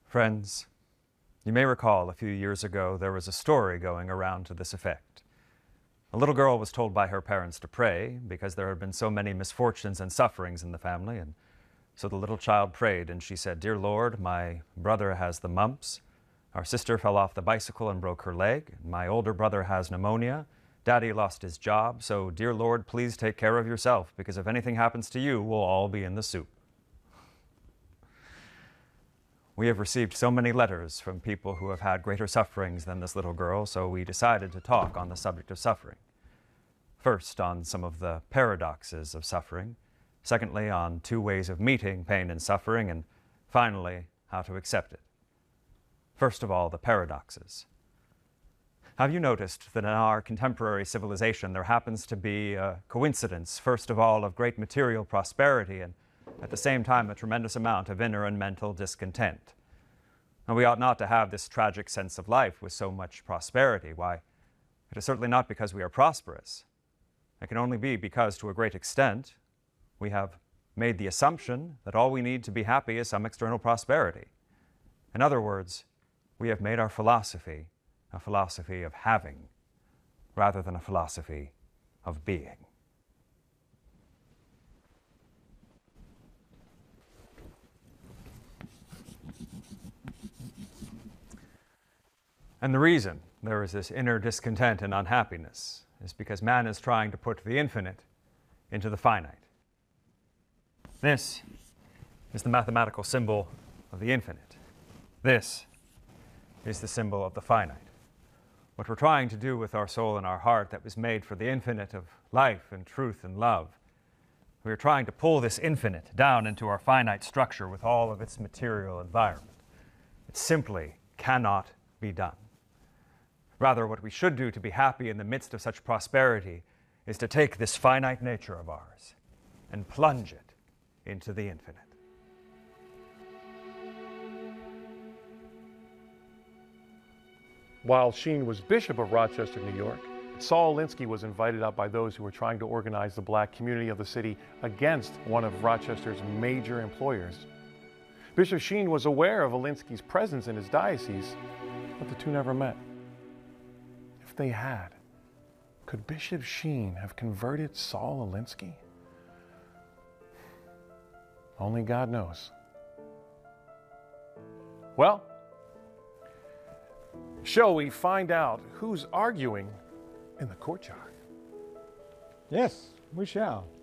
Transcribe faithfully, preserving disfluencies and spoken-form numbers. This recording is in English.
Friends, you may recall a few years ago there was a story going around to this effect. A little girl was told by her parents to pray because there had been so many misfortunes and sufferings in the family, and so the little child prayed and she said, "Dear Lord, my brother has the mumps, our sister fell off the bicycle and broke her leg, my older brother has pneumonia, Daddy lost his job, so dear Lord, please take care of yourself, because if anything happens to you, we'll all be in the soup." We have received so many letters from people who have had greater sufferings than this little girl, so we decided to talk on the subject of suffering. First, on some of the paradoxes of suffering. Secondly, on two ways of meeting pain and suffering. And finally, how to accept it. First of all, the paradoxes. Have you noticed that in our contemporary civilization there happens to be a coincidence, first of all, of great material prosperity and at the same time a tremendous amount of inner and mental discontent? And we ought not to have this tragic sense of life with so much prosperity. Why, it is certainly not because we are prosperous. It can only be because, to a great extent, we have made the assumption that all we need to be happy is some external prosperity. In other words, we have made our philosophy a philosophy of having rather than a philosophy of being. And the reason there is this inner discontent and unhappiness is because man is trying to put the infinite into the finite. This is the mathematical symbol of the infinite. This is the symbol of the finite. What we're trying to do with our soul and our heart that was made for the infinite of life and truth and love, we are trying to pull this infinite down into our finite structure with all of its material environment. It simply cannot be done. Rather, what we should do to be happy in the midst of such prosperity is to take this finite nature of ours and plunge it into the infinite. While Sheen was Bishop of Rochester, New York, Saul Alinsky was invited out by those who were trying to organize the black community of the city against one of Rochester's major employers. Bishop Sheen was aware of Alinsky's presence in his diocese, but the two never met. If they had, could Bishop Sheen have converted Saul Alinsky? Only God knows. Well, shall we find out who's arguing in the courtyard? Yes, we shall.